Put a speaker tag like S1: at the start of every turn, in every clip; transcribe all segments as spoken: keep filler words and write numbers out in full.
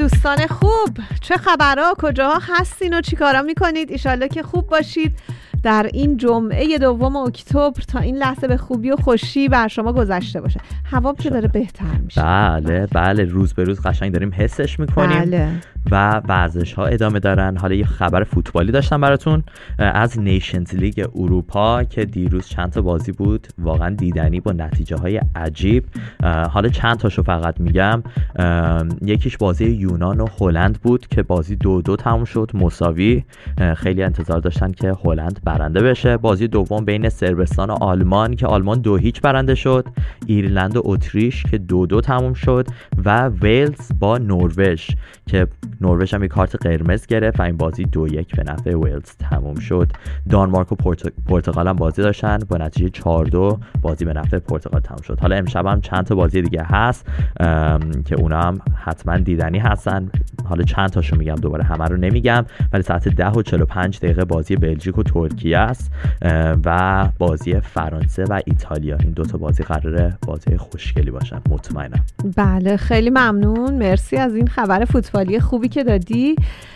S1: دوستان خوب، چه خبرها؟ کجاها هستین و چی کارا میکنید؟ ایشالله که خوب باشید. در این جمعه دوم اکتبر تا این لحظه به خوبی و خوشی بر شما گذشته باشه. هوا که داره بهتر میشه.
S2: بله بله، روز به روز قشنگ داریم حسش میکنیم.
S1: بله.
S2: و ورزش ها ادامه دارن. حالا یه خبر فوتبالی داشتم براتون از نیشنز لیگ اروپا که دیروز چند تا بازی بود واقعا دیدنی با نتیجه های عجیب. حالا چند تاشو فقط میگم. یکیش بازی یونان و هلند بود که بازی دو دو تموم شد، مساوی. خیلی انتظار داشتن که هلند برنده بشه. بازی دوم بین صربستان و آلمان که آلمان دو هیچ برنده شد. ایرلند و اتریش که دو دو تموم شد و ویلز با نروژ که نروژ هم یک کارت قرمز گرفت و این بازی دو یک به نفع ویلز تموم شد. دانمارک و پورت... پرتغال هم بازی داشتن با نتیجه چهار دو بازی به نفع پرتغال تموم شد. حالا امشب هم چند تا بازی دیگه هست که اونا هم حتما دیدنی هستن. حالا چند تاشو میگم، دوباره همه رو نمیگم، ولی ساعت ده و چهل و پنج دقیقه بازی بلژیک و ترکیه است و بازی فرانسه و ایتالیا. این دو تا بازی قراره بازی خوشگلی باشن مطمئنم.
S1: بله خیلی ممنون، مرسی از این خبر فوتبالی خوبی که دادی.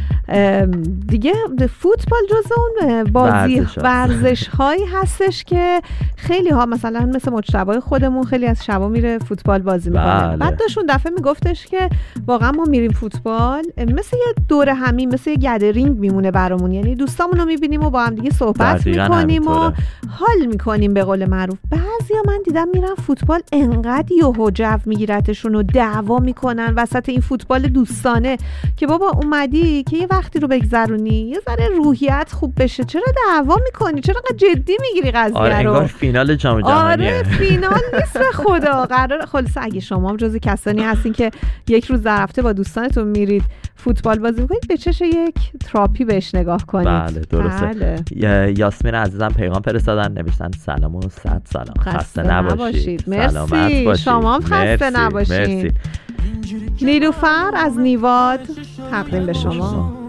S1: دیگه فوتبال جزو اون بازی ورزش هایی هستش که خیلی ها مثلا مثل مجتبی خودمون خیلی از شبا میره فوتبال بازی میکنه.
S2: بله.
S1: بعد داشون دفعه میگفتش که واقعا ما میریم فوتبال مثل یه دور همین، مثل یه گدرینگ میمونه برامون، یعنی دوستامون رو میبینیم و با هم دیگه صحبت میکنیم و حال میکنیم به قول معروف. بعضیا من دیدم میرن فوتبال انقدر یهو جو میگیرتشون و دعوا میکنن وسط این فوتبال دوستانه که بابا اومدی که یه وقتی رو بگذرونی، یه ذره روحیت خوب بشه، چرا دعوا میکنی؟ چرا جدی میگیری قضیه رو؟
S2: آره انگار فینال جام جهانیه.
S1: آره فینال نیست به خدا. قرار خلاص اگه شما هم جز کسانی هستین که یک روز در هفته با دوستانتون میرید فوتبال بازی میکنید، به چش یک تراپی بهش نگاه کنید.
S2: بله درسته.
S1: بله.
S2: یاسمین عزیزم پیغام فرستادن، نوشتن سلام و صد سلام، خسته نباشید.
S1: مرسی. شما هم خسته نباشید. نیلوفر از نیواد تقدیم به شما.